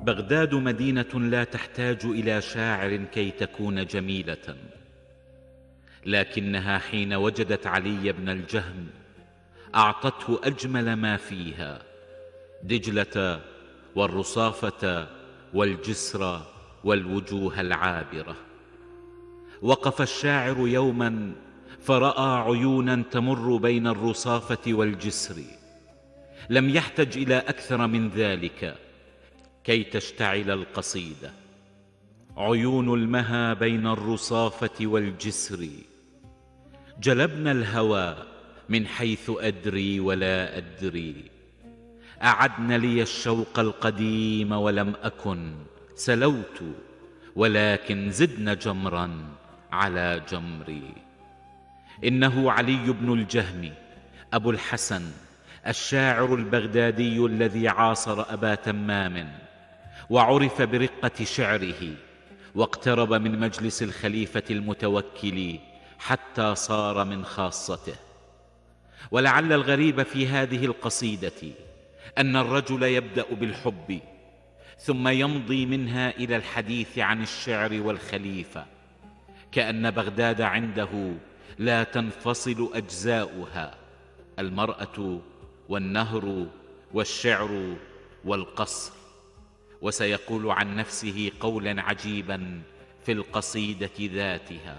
بغداد مدينة لا تحتاج إلى شاعر كي تكون جميلة، لكنها حين وجدت علي بن الجهم أعطته أجمل ما فيها: دجلة والرصافة والجسر والوجوه العابرة. وقف الشاعر يوما فرأى عيونا تمر بين الرصافة والجسر، لم يحتج إلى أكثر من ذلك كي تشتعل القصيدة: عيون المها بين الرصافة والجسر، جلبنا الهوى من حيث أدري ولا أدري، أعدن لي الشوق القديم ولم أكن سلوت، ولكن زدن جمرا على جمري. إنه علي بن الجهم أبو الحسن الشاعر البغدادي الذي عاصر أبا تمام، وعرف برقة شعره، واقترب من مجلس الخليفة المتوكل حتى صار من خاصته. ولعل الغريب في هذه القصيدة أن الرجل يبدأ بالحب ثم يمضي منها إلى الحديث عن الشعر والخليفة، كأن بغداد عنده لا تنفصل أجزاؤها: المرأة والنهر والشعر والقصر. وسيقول عن نفسه قولا عجيبا في القصيدة ذاتها: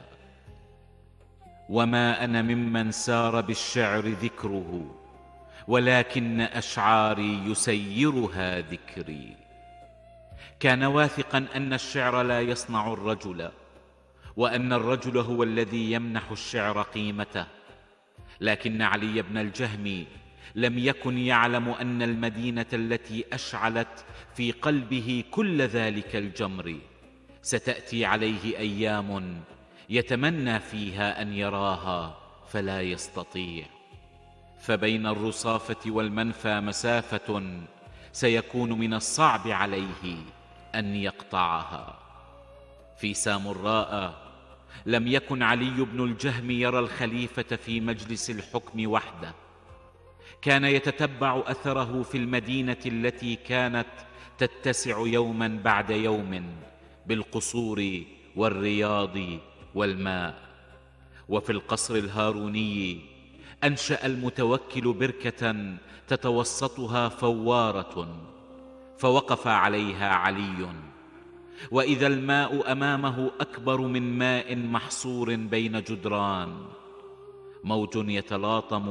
وما أنا ممن سار بالشعر ذكره، ولكن أشعاري يسيرها ذكري. كان واثقا أن الشعر لا يصنع الرجل، وأن الرجل هو الذي يمنح الشعر قيمته، لكن علي بن الجهم لم يكن يعلم أن المدينة التي أشعلت في قلبه كل ذلك الجمر ستأتي عليه أيام يتمنى فيها أن يراها فلا يستطيع، فبين الرصافة والمنفى مسافة سيكون من الصعب عليه أن يقطعها. في سامراء لم يكن علي بن الجهم يرى الخليفة في مجلس الحكم وحده، كان يتتبع أثره في المدينة التي كانت تتسع يوما بعد يوم بالقصور والرياض والماء. وفي القصر الهاروني أنشأ المتوكل بركة تتوسطها فوارة، فوقف عليها علي، وإذا الماء أمامه أكبر من ماء محصور بين جدران، موج يتلاطم